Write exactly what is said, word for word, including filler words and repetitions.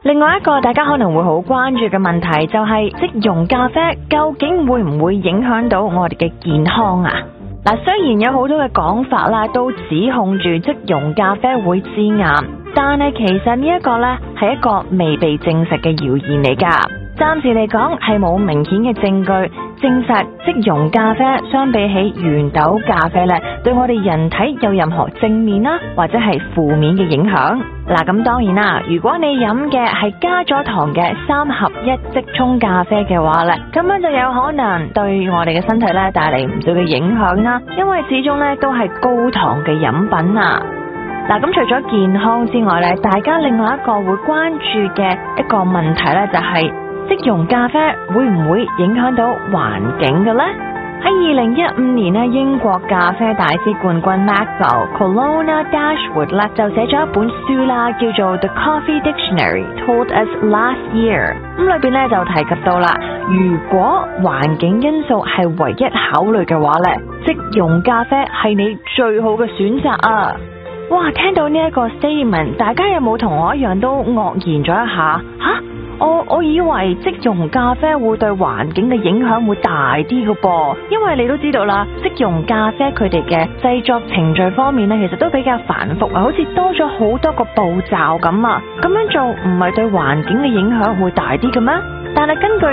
另外一個大家可能會好關注嘅問題就係即溶咖啡究竟會唔會影響到我哋嘅健康啊？嗱，雖然有好多嘅講法啦，都指控住即溶咖啡會致癌，但係其實呢一個呢係一個未被證實嘅謠言嚟噶。暫時嚟講係冇明顯嘅證據證實即溶咖啡相比起原豆咖啡呢，對我哋人體有任何正面啦或者係負面嘅影響。嗱，咁當然啦，如果你飲嘅係加咗糖嘅三合一即沖咖啡嘅話呢，咁樣就有可能對我哋嘅身體呢帶嚟唔少嘅影響啦，因為始終呢都係高糖嘅飲品啊。嗱，咁除咗健康之外呢，大家另外一個會關注嘅一個問題呢，就係即溶咖啡會唔會影響到環境嘅呢？喺二零一五年呢，英國咖啡大師冠軍 Maxwell Colonna Dashwood 咧就寫咗一本書啦，叫做 The Coffee Dictionary Told Us Last Year。咁裏邊咧就提及到啦，如果環境因素係唯一考慮嘅話咧，即溶咖啡係你最好嘅選擇啊！哇，聽到呢一個 statement， 大家有冇同我一樣都愕然咗一下？吓？我我以為即溶咖啡會對環境嘅影響會大啲嘅噃，因為你都知道啦，即溶咖啡佢哋嘅製作程序方面呢，其實都比較繁複啊，好似多咗好多個步驟咁啊，咁樣做唔係對環境嘅影響會大啲嘅咩？但係根據